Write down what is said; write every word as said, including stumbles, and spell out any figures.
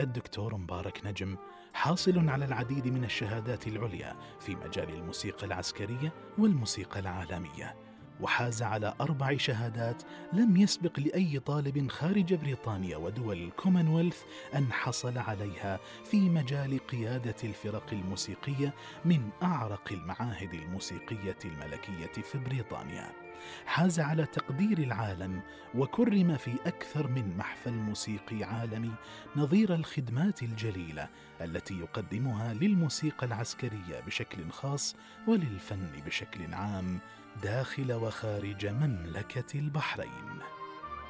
الدكتور مبارك نجم حاصل على العديد من الشهادات العليا في مجال الموسيقى العسكرية والموسيقى العالمية، وحاز على أربع شهادات لم يسبق لأي طالب خارج بريطانيا ودول الكومنولث أن حصل عليها في مجال قيادة الفرق الموسيقية من أعرق المعاهد الموسيقية الملكية في بريطانيا. حاز على تقدير العالم وكرم في أكثر من محفل موسيقي عالمي نظير الخدمات الجليلة التي يقدمها للموسيقى العسكرية بشكل خاص وللفن بشكل عام داخل وخارج مملكة البحرين.